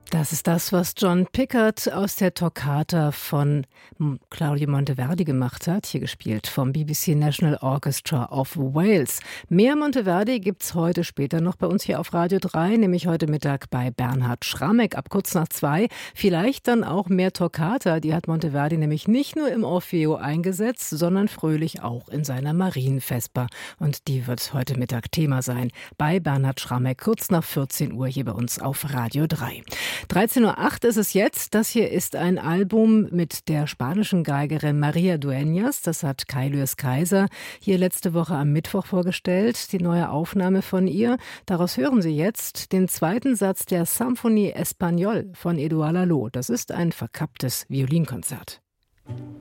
Das ist das, was John Pickard aus der Toccata von Claudio Monteverdi gemacht hat, hier gespielt vom BBC National Orchestra of Wales. Mehr Monteverdi gibt's heute später noch bei uns hier auf Radio 3, nämlich heute Mittag bei Bernhard Schramek ab kurz nach 2. Vielleicht dann auch mehr Toccata, die hat Monteverdi nämlich nicht nur im Orfeo eingesetzt, sondern fröhlich auch in seiner Marienvesper. Und die wird heute Mittag Thema sein bei Bernhard Schramek, kurz nach 14 Uhr hier bei uns auf Radio 3. 13.08 Uhr ist es jetzt. Das hier ist ein Album mit der spanischen Geigerin María Dueñas. Das hat Kai Lüers Kaiser hier letzte Woche am Mittwoch vorgestellt, die neue Aufnahme von ihr. Daraus hören Sie jetzt den zweiten Satz der Symphonie Espagnole von Édouard Lalo. Das ist ein verkapptes Violinkonzert.